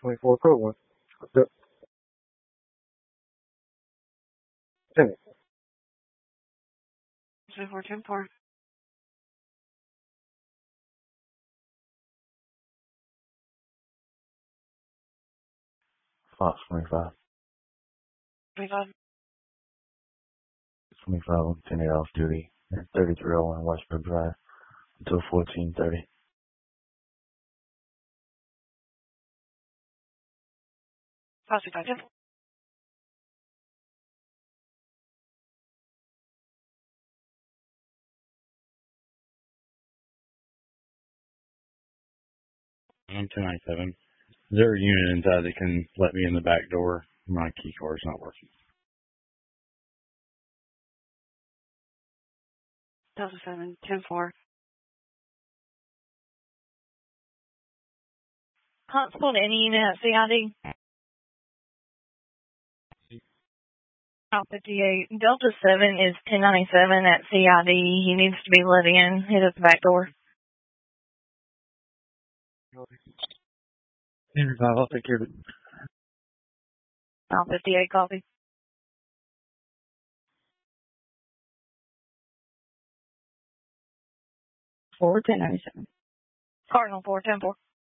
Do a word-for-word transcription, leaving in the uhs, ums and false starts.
twenty-four Pro one. What's up? Ten it. twenty-four ten four. Fox twenty-five. twenty-five. twenty-five on ten eight off duty. And thirty-three oh one Westbrook Drive until fourteen thirty. five six five ten four. I'm two ninety-seven. Is there a unit inside that can let me in the back door? My key card's not working. Delta seven ten four. Constable to any unit at C I D. Out fifty-eight. Delta seven is ten ninety-seven at C I D. He needs to be let in. Hit at the back door. Henry five, I'll take care of it. Out fifty-eight, copy. four ten ninety-seven. Cardinal four ten four.